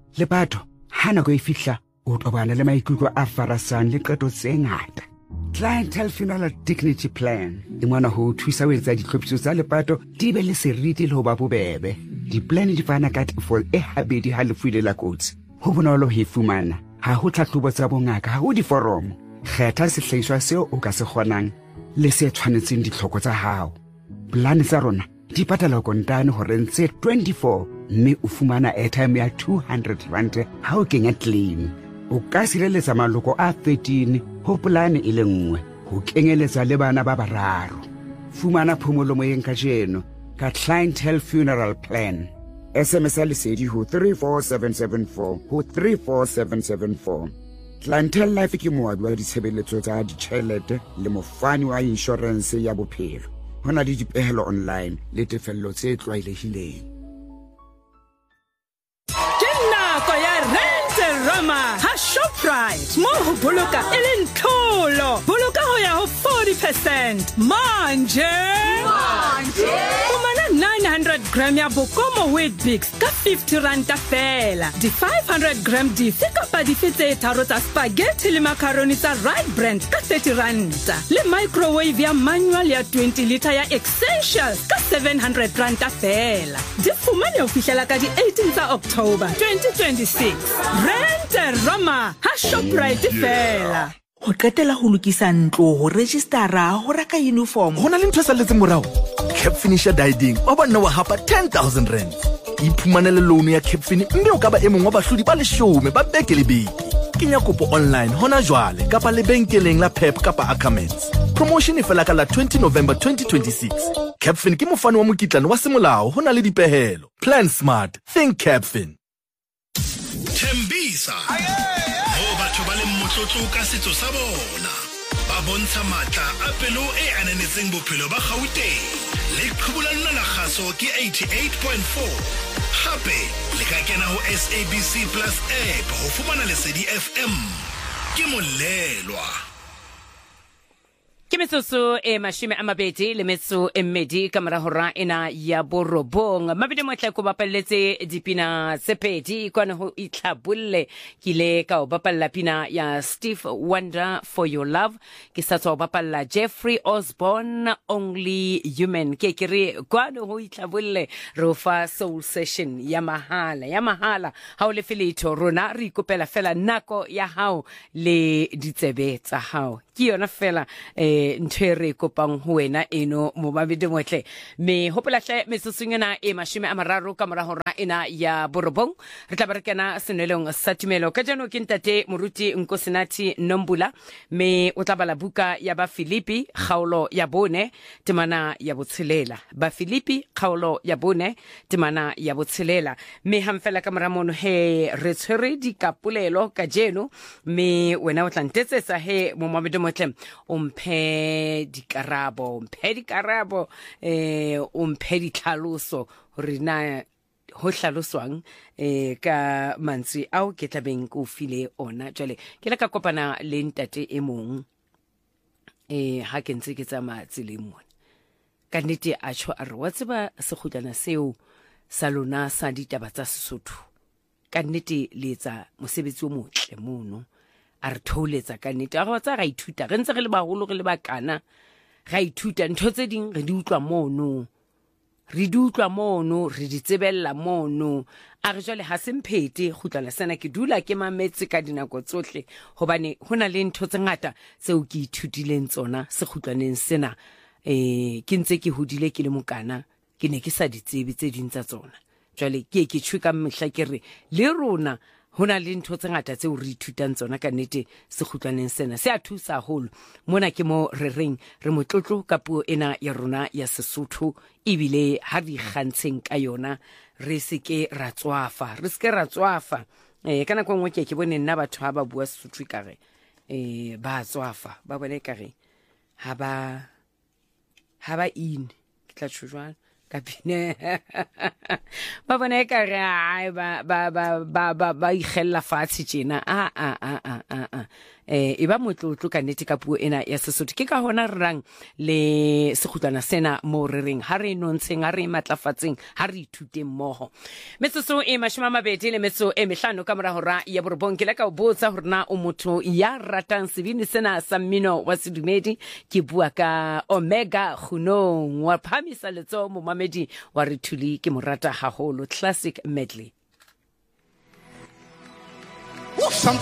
Lepato ha nako e fihla o tobana le maikutlo a farasang le qeto tse ngata. Clientele Funeral Dignity Plan e ngwana ho thusa ho etsa ditlhophiso tsa lepato di be le seriti le ho ba bobebe. Di-plan di fana ka tefo e habedi ha lefu ile la kotsi. Ho bonolo ho e fumana. Ha ho tlhahlobo tsa bongaka, ha ho diforomo. Kgetha sehlahiswa seo o ka se kgonang le se tshwanetseng ditlhoko tsa hao. Plan tsa rona di patala kontane hore ntse 24 mme o fumana airtime ya 200 rand ha o kenya claim. O ka sireletsa maloko a 13 ho polane e le nngwe, ho kenyeletsa le bana ba bararo. Fumana phomolo moyeng ka jeno ka Clientele Funeral Plan. SMS lesedi ho 34774 ho 34774. Clientele Life ke moabi wa ditshebeletso tsa ditjhelete le mofani wa insurance ya bophelo. Ho na le dipehelo online le tefello tse tlwaelehileng. Nako ya Rent-A-Rama ha Shoprite mo ho boloka e le ntlholo. Boloka ho ya ho 40% manje. Fumana 900 gram ya Bokomo Weetabix ka 50 ranta fela. Di 500 gram dife kapa dife tse tharo tsa spaghetti le macaroni tsa Right Brand ka 30 ranta. Le microwave ya manual ya 20 liter ya Essentials ka 700 ranta fela. Di fumane ho fihlela ka di 18 tsa October 2026. Rent-A-Rama ha Shoprite fela. Ho qetela ho lokisa ntlo, ho registera, ho reka uniform. Hona le ntho saletse morao. Cap Finisher Dieting wa bana wa hapa 10,000 rand. Iphumanele loan ya Capfin mme o ka ba emong wa bahlodi ba 10 ba beke le beke. Kenya kopo online hona jwale kapa lebenkeleng la Pep kapa Ackermans. Promotion e fela ka la 20 November 2026. Capfin ke mofani wa mokitlane wa semolao hona le dipehelo. Plan smart, think Capfin. Tembisa ho batho ba le motlotlo ka setso sa bona ba bontsha matla a pelo e ananetseng bophelo ba Gauteng le qhubula nna la kgaso ke 88.4 hape le ka kena ho SABC Plus app ho fumana lesedi FM ke molelwa. Ke metsotso e mashome a mabedi le metso e mmedi ka mora hora ena ya borobong. Mabedi motle ko bapalletse dipina tse pedi kwana ho itlhabolle kile ka o bapalla pina ya Steve Wonder For Your Love ke sa tswa bapalla Jeffrey Osborne Only Human ke kere kwana ho itlhabolle ro fa soul session ya mahala ha o le filito rona re ikopela fela nako ya hao le ditsebe tsa hao ke yona fela ntwere kopang ho wena eno mo mabedi motle me hopola hle mesusunyana e mashome a mararo ka mora hora ena ya borobong re tla berekana senelong sa tumelo ka jano ke ntate moruti Nkosinati Nombula me o tla bala buka ya ba Filipi kgaolo ya bone temana ya botshelela ba Filipi kgaolo ya bone temana ya botshelela me hamfela ka mora mono he re tshwere dikapolelo ka jeno me wena o tla ntetsetsa he mo mabedi motle umphe dikarabo umphe ditlhaloso rena ho hlaloswang ka mantsi ao ke tlabeng ko file ona jwale ke la ka kopana le ntate e mong ha ke ntse ke tsamaya tseleng mona ka nnete a tsho a re wa tseba sekhutlana seo sa lona sa ditaba tsa Sesotho ka nnete le etsa mosebetsi o motle mono a re tholetsa ka nnete a go tsa ga ithuta re ntse re le baholo re le bakana ga ithuta ntho tse ding re di utlwa mono re di tsebella mono a re jwale ha se mphete khutlana sena ke dula ke mametse ka dinako tsohle hobane hona le ntho tse ngata tseo ke ithutileng tsona sekhutlwaneng sena ke ntse ke hodile ke le mokana ke ne ke sa ditsebe tse ding tsa tsona jwale ke tshwe ka mehla ke re le rona hona le ntho tse ngata tseo re ithutang tsona ka nnete sekhutlwaneng sena se a thusa haholo mona ke mo re reng re motlotlo ka puo ena ya rona ya Sesotho ebile ha di gantsheng ka yona re seke ra tswafa ka nako nngwe ke bone nna batho ha ba bua Sesotho ka re ba tswafa ba bone ka re ha ba in ke tla tshujwana ka pine ba bona ka re ai ba igella fatshe tjena e ba motlotlo ka nnete ka puo ena ya Sesotho ke ka hona rrang le sekhutlwana sena mo re reng ha re nontsheng ha re matlafatseng ha re ithuteng mmoho metsotso e 20 le metso e 5 ka mora hora ya borobong ke la ka o botsa hore na o motho ya ratang sebini sena sa mmino wa sedumedi ke bua ka Omega Khunong wa phamisa letso mo mamedi wa re thuli ke morata haholo classic medley